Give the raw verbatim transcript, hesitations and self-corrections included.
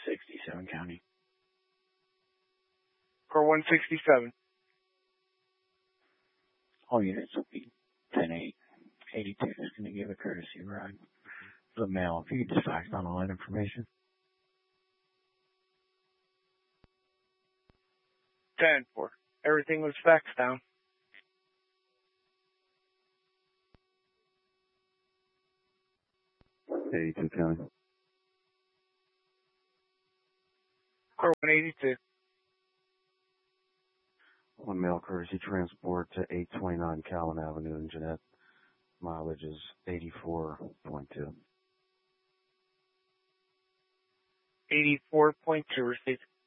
sixty-seven County. Car one sixty-seven. All units will be ten eight. eighty-two is going to give a courtesy ride. The mail, if you could just fax on all that information. ten four. Everything was faxed down. eighty-two County. Car one eighty-two. One mail courtesy transport to eight twenty-nine Callan Avenue in Jeanette. Mileage is eighty-four point two. eighty-four point two received.